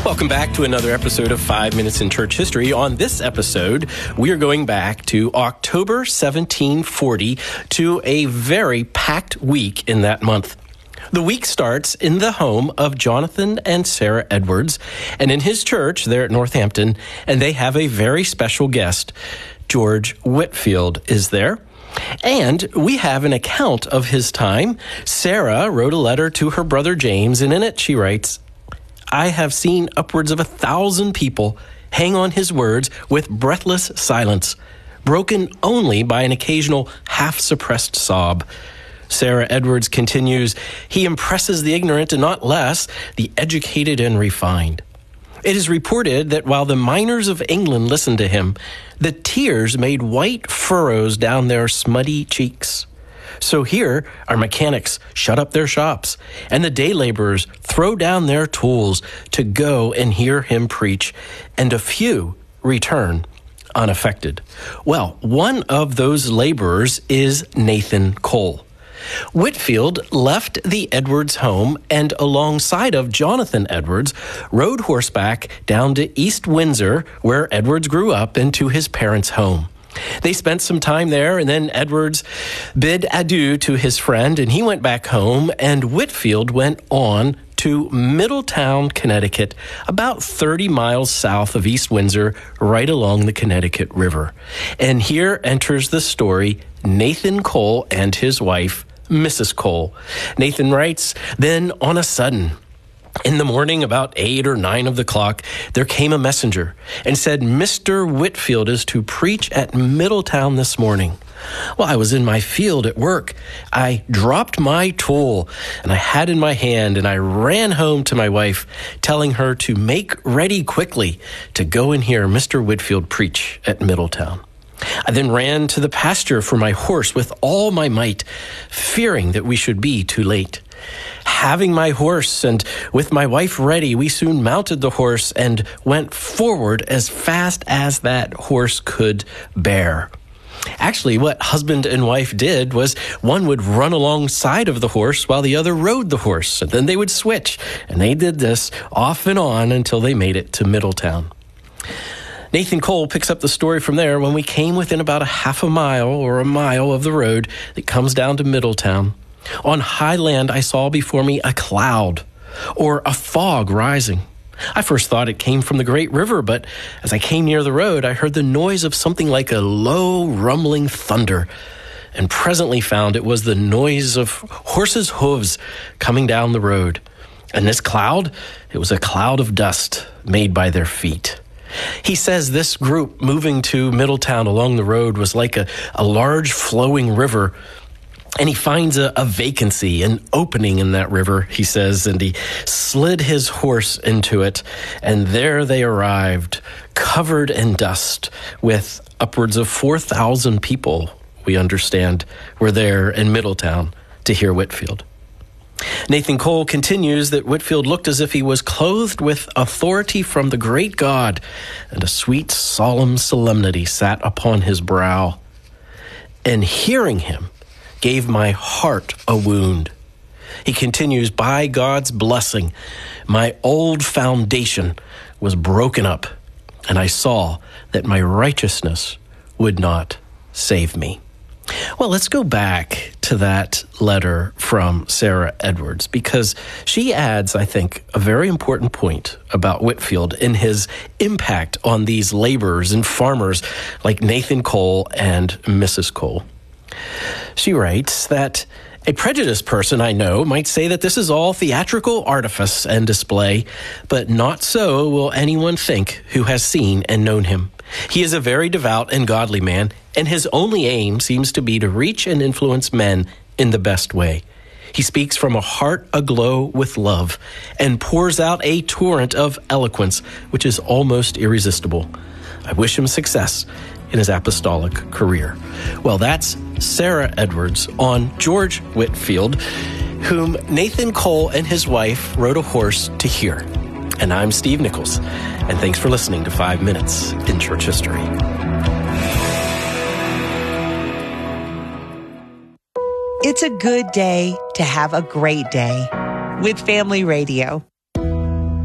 Welcome back to another episode of 5 Minutes in Church History. On this episode, we are going back to October 1740 to a very packed week in that month. The week starts in the home of Jonathan and Sarah Edwards, and in his church there at Northampton, and they have a very special guest. George Whitefield is there. And we have an account of his time. Sarah wrote a letter to her brother James, and in it she writes, "I have seen upwards of 1,000 people hang on his words with breathless silence, broken only by an occasional half-suppressed sob." Sarah Edwards continues, "He impresses the ignorant and not less the educated and refined." It is reported that while the miners of England listened to him, the tears made white furrows down their smutty cheeks. So here our mechanics shut up their shops, and the day laborers throw down their tools to go and hear him preach, and a few return unaffected. Well, one of those laborers is Nathan Cole. Whitefield left the Edwards home and alongside of Jonathan Edwards rode horseback down to East Windsor, where Edwards grew up, and to his parents' home. They spent some time there, and then Edwards bid adieu to his friend, and he went back home, and Whitefield went on to Middletown, Connecticut, about 30 miles south of East Windsor, right along the Connecticut River. And here enters the story Nathan Cole and his wife, Mrs. Cole. Nathan writes, "Then on a sudden, in the morning about 8 or 9 of the clock, there came a messenger and said, 'Mr. Whitefield is to preach at Middletown this morning.' Well, I was in my field at work. I dropped my tool and I had in my hand, and I ran home to my wife, telling her to make ready quickly to go and hear Mr. Whitefield preach at Middletown. I then ran to the pasture for my horse with all my might, fearing that we should be too late. Having my horse and with my wife ready, we soon mounted the horse and went forward as fast as that horse could bear." Actually, what husband and wife did was one would run alongside of the horse while the other rode the horse, and then they would switch, and they did this off and on until they made it to Middletown. Nathan Cole picks up the story from there. "When we came within about a half a mile or a mile of the road that comes down to Middletown, on high land I saw before me a cloud or a fog rising. I first thought it came from the great river, but as I came near the road, I heard the noise of something like a low rumbling thunder, and presently found it was the noise of horses' hooves coming down the road. And this cloud, it was a cloud of dust made by their feet." He says this group moving to Middletown along the road was like a large flowing river, and he finds a vacancy, an opening in that river, he says, and he slid his horse into it, and there they arrived, covered in dust, with upwards of 4,000 people, we understand, were there in Middletown to hear Whitefield. Nathan Cole continues that Whitefield looked as if he was clothed with authority from the great God, and a sweet, solemn solemnity sat upon his brow. And hearing him gave my heart a wound. He continues, "By God's blessing, my old foundation was broken up, and I saw that my righteousness would not save me." Well, let's go back to that letter from Sarah Edwards, because she adds, I think, a very important point about Whitefield and his impact on these laborers and farmers like Nathan Cole and Mrs. Cole. She writes that a prejudiced person I know might say that this is all theatrical artifice and display, but not so will anyone think who has seen and known him. He is a very devout and godly man, and his only aim seems to be to reach and influence men in the best way. He speaks from a heart aglow with love and pours out a torrent of eloquence, which is almost irresistible. I wish him success in his apostolic career. Well, that's Sarah Edwards on George Whitefield, whom Nathan Cole and his wife rode a horse to hear. And I'm Steve Nichols, and thanks for listening to 5 Minutes in Church History. It's a good day to have a great day with Family Radio.